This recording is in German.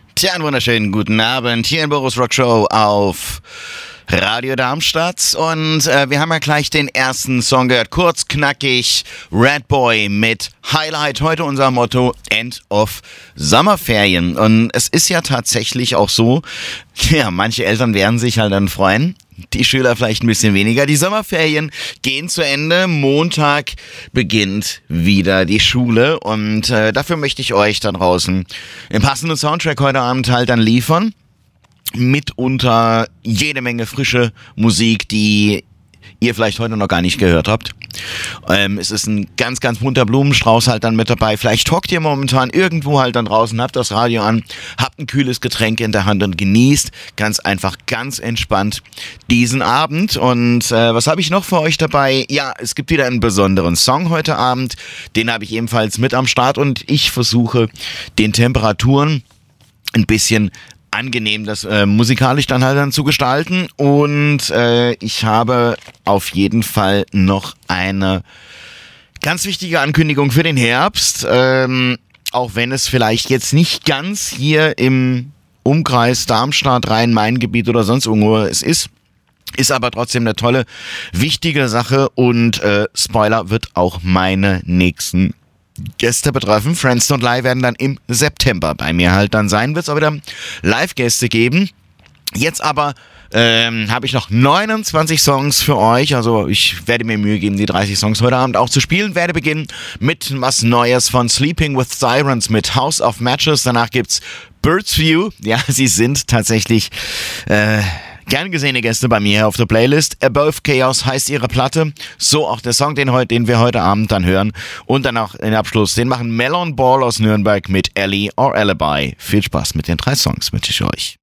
Tja, einen wunderschönen guten Abend hier in Boris Rock Show auf Radio Darmstadt und wir haben ja gleich den ersten Song gehört, kurz knackig, Red Boy mit Highlight, heute unser Motto, End of Sommerferien. Und es ist ja tatsächlich auch so, ja, manche Eltern werden sich halt dann freuen, die Schüler vielleicht ein bisschen weniger. Die Sommerferien gehen zu Ende, Montag beginnt wieder die Schule und dafür möchte ich euch da draußen im passenden Soundtrack heute Abend halt dann liefern. Mitunter jede Menge frische Musik, die ihr vielleicht heute noch gar nicht gehört habt. Es ist ein ganz, ganz bunter Blumenstrauß halt dann mit dabei. Vielleicht hockt ihr momentan irgendwo halt dann draußen, habt das Radio an, habt ein kühles Getränk in der Hand und genießt ganz einfach, ganz entspannt diesen Abend. Und was habe ich noch für euch dabei? Ja, es gibt wieder einen besonderen Song heute Abend. Den habe ich ebenfalls mit am Start und ich versuche den Temperaturen ein bisschen angenehm das musikalisch dann halt dann zu gestalten und ich habe auf jeden Fall noch eine ganz wichtige Ankündigung für den Herbst, auch wenn es vielleicht jetzt nicht ganz hier im Umkreis Darmstadt, Rhein-Main-Gebiet oder sonst irgendwo es ist aber trotzdem eine tolle, wichtige Sache und Spoiler wird auch meine nächsten Gäste betreffen. Friends Don't Lie werden dann im September bei mir halt dann sein. Wird es auch wieder Live-Gäste geben. Jetzt aber habe ich noch 29 Songs für euch. Also ich werde mir Mühe geben, die 30 Songs heute Abend auch zu spielen. Werde beginnen mit was Neues von Sleeping with Sirens mit House of Matches. Danach gibt's Birds View. Ja, sie sind tatsächlich gern gesehene Gäste bei mir auf der Playlist. Above Chaos heißt ihre Platte. So auch der Song, den wir heute Abend dann hören. Und dann auch den Abschluss, den machen Melon Ball aus Nürnberg mit Ellie or Alibi. Viel Spaß mit den 3 Songs wünsche ich euch.